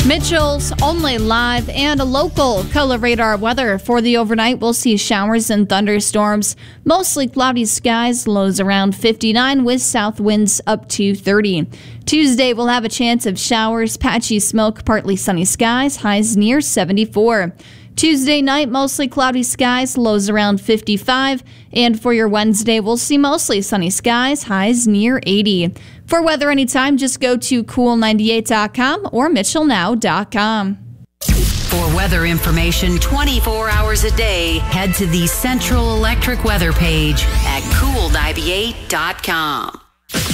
Mitchell's Only Live and a local color radar weather. For the overnight, we'll see showers and thunderstorms. Mostly cloudy skies, lows around 59 with south winds up to 30. Tuesday, we'll have a chance of showers, patchy smoke, partly sunny skies, highs near 74. Tuesday night, mostly cloudy skies, lows around 55. And for your Wednesday, we'll see mostly sunny skies, highs near 80. For weather anytime, just go to cool98.com or mitchellnow.com. For weather information 24 hours a day, head to the Central Electric weather page at cool98.com.